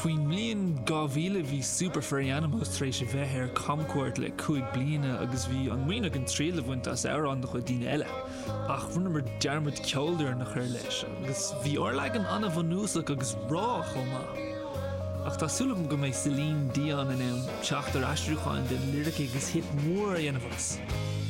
Faoin mbliain 2000 bhí Super Furry Animals tar éis a bheith ar camcuairt le 5 bliana agus bhí an mhuioine an tríle bhaint as árán do chu daoine eile. Ach bhúna mar dearmid ceoldair nach chuir leis, agus bhí orlaig an anna bhanúsach agus rá chomá. Ach tásúlagam go méid Celine Dion in ann teachtar astruúcháin den lyric agus hit mór a dhéanamhas.